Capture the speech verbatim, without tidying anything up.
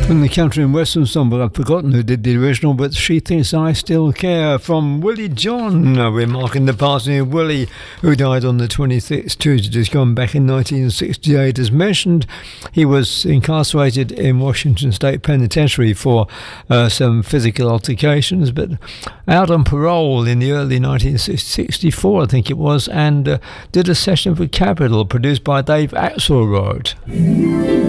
From the country and western song, but I've forgotten who did the original, but She Thinks I Still Care, from Willie John. Uh, we're marking the passing of Willie, who died on the twenty-sixth, Tuesday, just gone back in nineteen sixty-eight. As mentioned, he was incarcerated in Washington State Penitentiary for uh, some physical altercations, but out on parole in the early nineteen sixty-four, I think it was, and uh, did a session for Capitol produced by Dave Axelrod.